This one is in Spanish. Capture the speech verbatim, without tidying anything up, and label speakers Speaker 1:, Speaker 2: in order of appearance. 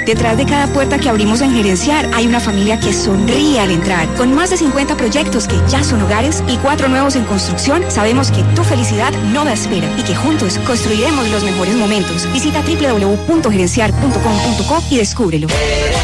Speaker 1: Detrás de cada puerta que abrimos en Gerenciar hay una familia que sonríe al entrar. Con más de cincuenta proyectos que ya son hogares y cuatro nuevos en construcción, sabemos que tu felicidad no da espera y que juntos construiremos los mejores momentos. Visita doble u doble u doble u punto gerenciar punto com punto co y descúbrelo.